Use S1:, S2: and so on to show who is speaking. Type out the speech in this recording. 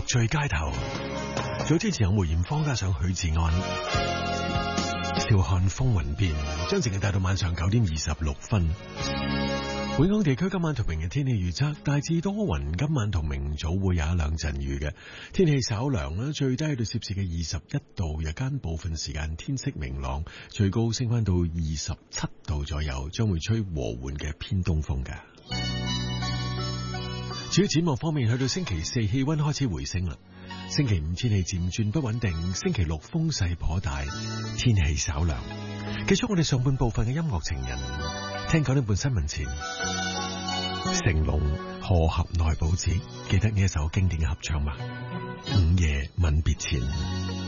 S1: 醉街頭，早之前有梅艷芳加上許志安，笑看風雲變，將時間帶到晚上9:26。本港地區今晚同明日天氣預測大致多雲，今晚同明早會有一兩陣雨嘅，天氣稍涼啦，最低去到攝氏嘅21度，日間部分時間天色明朗，最高升翻到27度左右，將會吹和緩嘅偏東風嘅。至於展望方面，去到星期四氣溫開始回升啦，星期五天氣漸轉不穩定，星期六風勢頗大，天氣稍涼。結束我哋上半部分嘅音樂情人，聽講呢半新聞前，成龍賀合內保子，記得呢一首經典嘅合唱嗎？午夜吻別前。